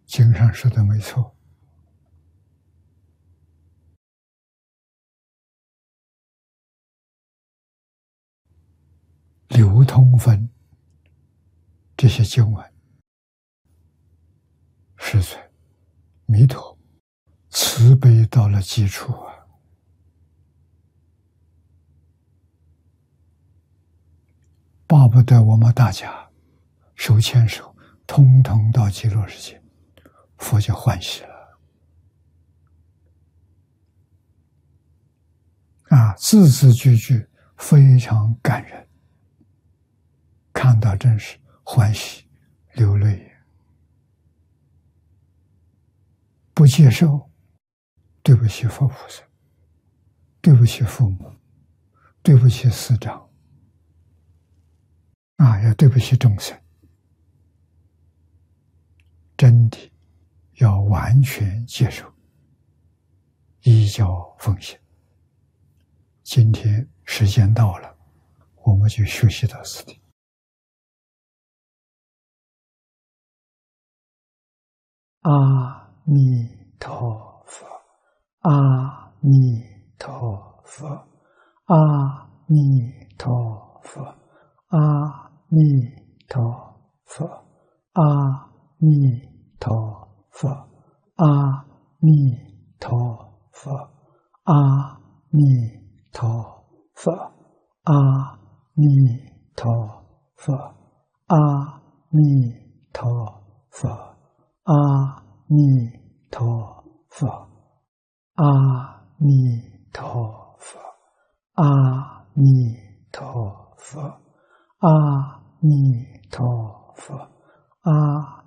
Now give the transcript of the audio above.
经上说的没错，流通分这些经文，实在弥陀慈悲到了极处啊！巴不得我们大家手牵手，通通到极乐世界，佛就欢喜了啊！字字句句非常感人，看到真是欢喜流泪。不接受，对不起佛菩萨，对不起父母，对不起师长啊，也对不起众生。真的要完全接受，依教奉行。今天时间到了，我们就学习到此地。阿弥陀佛，阿弥陀佛，阿弥陀佛，阿弥陀佛，阿弥陀佛，阿弥陀佛，阿弥陀佛，阿弥陀佛，阿弥陀佛，阿弥陀佛，阿弥陀佛，阿弥陀佛，阿弥陀佛，阿